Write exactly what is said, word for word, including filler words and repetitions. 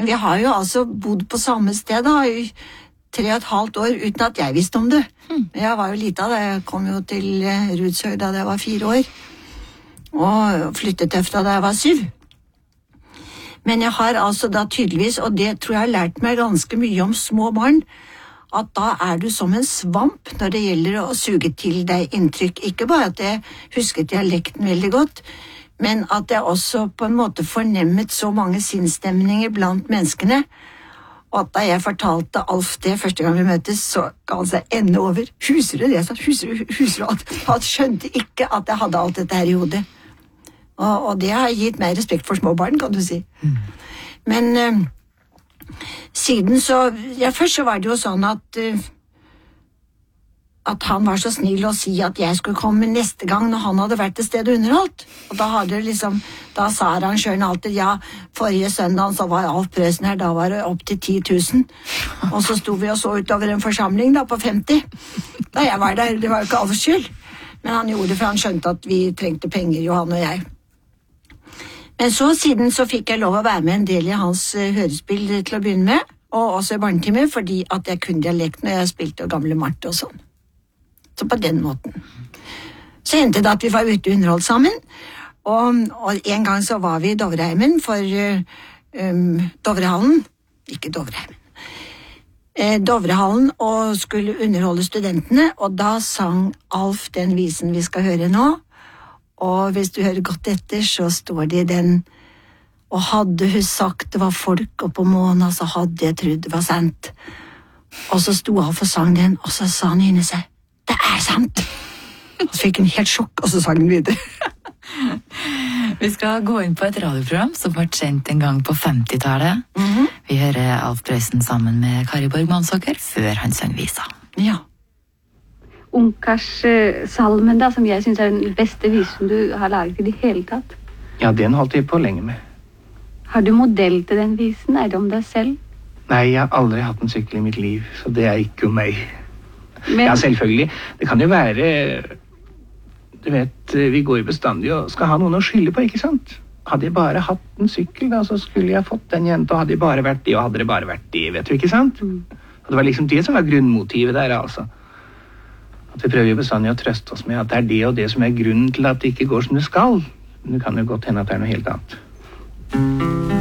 Men vi har jo altså bodd på samme sted da, i tre og et halvt år uten at jeg visste om det. Mm. Jeg var jo lite av det. Jeg kom jo til Rudshøg da jeg var fire år. Og flyttet efter da jeg var syv. Men jeg har altså da tydeligvis, og det tror jeg har lært meg ganske mye om små barn, at da er du som en svamp når det gjelder å suge til deg inntrykk. Ikke bare at jeg husket dialekten veldig godt, men at jeg også på en måte fornemmet så mange sinnsstemninger blant menneskene, og at da jeg fortalte Alf det første gang vi møttes, så ga han seg ende over. Huser du det? Jeg sa, huser du, huser du? Han skjønte ikke at jeg hadde alt dette her i hodet. Og, og det har gitt meg respekt for små barn, kan du si. Mm. Men uh, siden så, ja, først så var det jo sånn at, uh, at han var så snill å si at jeg skulle komme neste gang når han hadde vært til stedet underholdt. Og da hadde liksom, da sa arrangøren alltid, ja, forrige søndag så var Alf Prøysen her, da var det opp til ti tusen. Og så sto vi og så utover en forsamling da på femti. Da jeg var der, det var jo ikke Alfs skyld. Men han gjorde det for han skjønte at vi trengte penger, Johan og jeg. Men så siden så fikk jeg lov å være med en del i hans uh, hørespill til å begynne med, og også i barnetime, fordi at jeg kunne dialekt når jeg spilte Gamle Marte og sånn. Så på den måten. Så hendte det at vi var ute og underholdt sammen, og, og en gang så var vi i Dovreheimen for uh, um, Dovrehallen, ikke Dovreheimen, eh, Dovrehallen, og skulle underholde studentene, og da sang Alf den visen vi skal høre nå, og hvis du hører godt etter, så står det i den, og hadde hun sagt det var folk oppe på månen, så hadde jeg trodd det var sant. Og så sto Alf og sang den, og så sa han inni seg, det er sant! Og så fikk han helt sjokk, og så sang han videre. Vi skal gå inn på et radioprogram som ble kjent en gang på femtitallet. Mm-hmm. Vi hører Alf Prøysen sammen med Kari Borg Mansåker før han sang visa. Ja. Ungkars-salmen da, som jeg synes er den beste visen du har laget i det hele tatt. Ja, den holdt jeg på lenge med. Har du modell til den visen? Er det om deg selv? Nei, jeg har aldri hatt en sykkel i mitt liv, så det er ikke om meg. Men... Ja, selvfølgelig. Det kan jo være, du vet, vi går jo bestandig og skal ha noen å skylde på, ikke sant? Hadde jeg bare hatt en sykkel da, så skulle jeg fått den jenta, og hadde jeg bare vært det, og hadde det bare vært det, vet du, ikke sant? Mm. Og det var liksom det som var grunnmotivet der, altså. At vi prøver jo bestandig å trøste oss med at det er det og det som er grunnen til at det ikke går som det skal. Men det kan jo godt hende at det er noe helt annet.